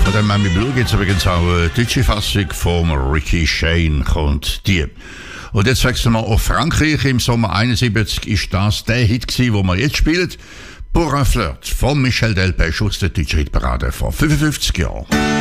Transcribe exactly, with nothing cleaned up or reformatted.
Von dem Mami Blue gibt es übrigens auch eine deutsche Fassung von Ricky Shane, kommt die. Und jetzt wechseln wir auf Frankreich. Im Sommer einundsiebzig ist das der Hit gewesen, den wir jetzt spielen. Pour un Flirt von Michel Delpech aus der deutschen Hitparade vor fünfundfünfzig Jahren.